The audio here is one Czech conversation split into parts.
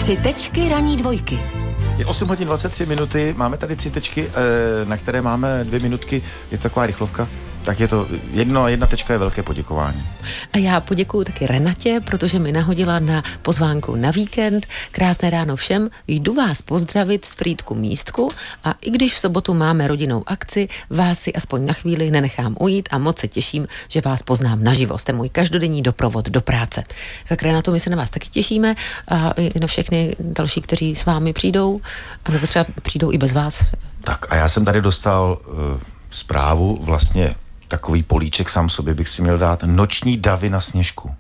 Tři tečky ranní dvojky. Je 8 hodin 23 minuty, máme tady 3 tečky, na které máme 2 minutky, je to taková rychlovka. Tak je to jedna tečka je velké poděkování. A já poděkuju taky Renatě, protože mi nahodila na pozvánku na víkend. Krásné ráno všem, jdu vás pozdravit z Frýdku Místku a i když v sobotu máme rodinnou akci, vás si aspoň na chvíli nenechám ujít a moc se těším, že vás poznám naživo. Jste můj každodenní doprovod do práce. Tak Renato, my se na vás taky těšíme a i na všechny další, kteří s vámi přijdou, anebo třeba přijdou i bez vás. Tak a já jsem tady dostal zprávu, vlastně takový políček sám sobě bych si měl dát. Noční davy na Sněžku.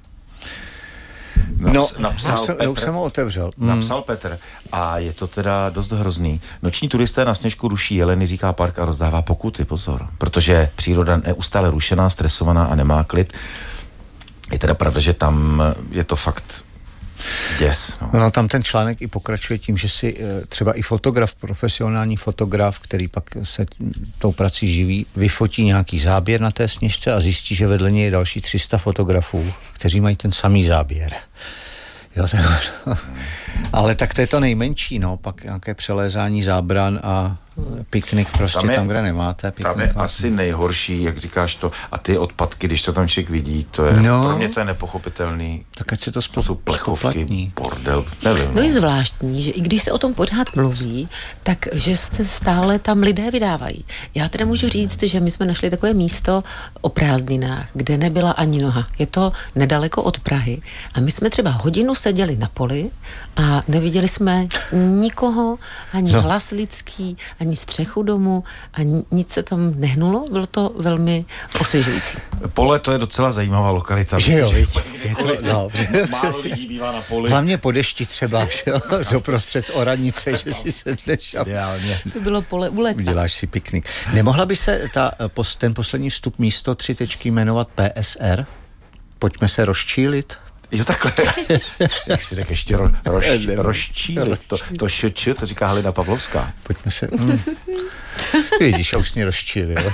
Napsal Petr. Já už jsem ho otevřel. Napsal Petr. A je to teda dost hrozný. Noční turisté na Sněžku ruší jeleny, říká park a rozdává pokuty. Pozor. Protože příroda neustále rušená, stresovaná a nemá klid. Je teda pravda, že tam je to fakt děs. No, tam ten článek i pokračuje tím, že si třeba i fotograf, profesionální fotograf, který pak se tou prací živí, vyfotí nějaký záběr na té Sněžce a zjistí, že vedle něj je další 300 fotografů, kteří mají ten samý záběr. Jo, ale tak to je to nejmenší, no, pak nějaké přelézání zábran a piknik prostě tam, kde nemáte. Tam je asi nejhorší, jak říkáš to, a ty odpadky, když to tam člověk vidí, to je, pro mě to je nepochopitelný. Tak ať se to jsou plechovky, bordel, nevím. No je zvláštní, že i když se o tom pořád mluví, tak že se stále tam lidé vydávají. Já teda můžu říct, že my jsme našli takové místo o prázdninách, kde nebyla ani noha. Je to nedaleko od Prahy a my jsme třeba hodinu seděli na poli a neviděli jsme nikoho, ani hlas lidský, ani střechu domu a nic se tam nehnulo. Bylo to velmi osvěžující. Pole, to je docela zajímavá lokalita. Že jo, málo lidí bývá na poli. Hlavně po dešti třeba, doprostřed oranice, že si sedneš a to bylo pole u lesa. Uděláš si piknik. Nemohla by se ten poslední vstup místo 3 tečky jmenovat PSR? Pojďme se rozčílit. Jo, takhle. Jak si řekl ještě rozčílit. To šč, to říká Halina Pavlovská. Pojďme se... Vidíš, já už mě rozčílil.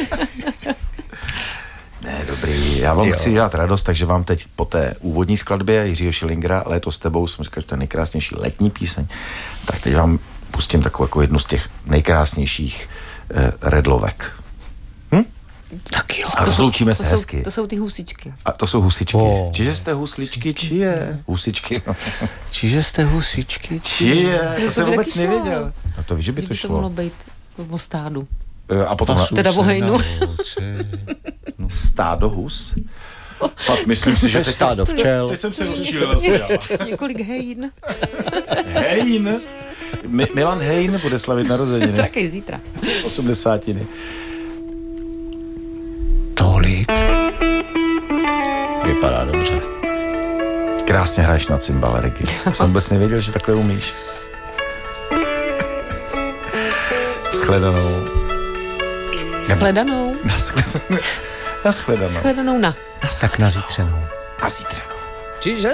Ne, dobrý. Já vám chci dělat radost, takže vám teď po té úvodní skladbě Jiřího Schillingera Léto s tebou, jsem říkal, že to je nejkrásnější letní píseň, tak teď vám pustím takovou jako jednu z těch nejkrásnějších redlovek. Tak jo. A rozloučíme se hezky. To jsou ty husičky. A to jsou husičky. Čiže jste husličky, či je? Husičky. No. Čiže jste husičky, či je? To jsem vůbec nevěděl. No to víš, že by to šlo. To mohlo být o stádu. A potom... Teda o hejnu. Stádo hus? Pak myslím si, že stádo včel. Teď jsem se rozčílil. Několik hejn. Hejn? Milan Hejn bude slavit narozeniny. Taky zítra. 80. Tolik. Vypadá dobře. Krásně hraješ na cymbale, Ricky. Jsem vůbec nevěděl, že takhle umíš. Shledanou. Shledanou. Na shledanou. Shledanou na. Tak na zítřenou. Na zítřenou. Čiže